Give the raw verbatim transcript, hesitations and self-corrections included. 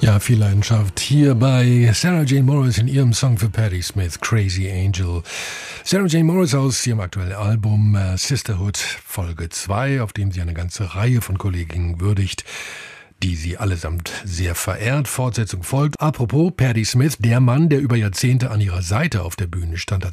Ja, viel Leidenschaft hier bei Sarah Jane Morris in ihrem Song für Patti Smith, Crazy Angel. Sarah Jane Morris aus ihrem aktuellen Album äh, Sisterhood Folge zwei, auf dem sie eine ganze Reihe von Kolleginnen würdigt, die sie allesamt sehr verehrt. Fortsetzung folgt. Apropos Patti Smith, der Mann, der über Jahrzehnte an ihrer Seite auf der Bühne stand,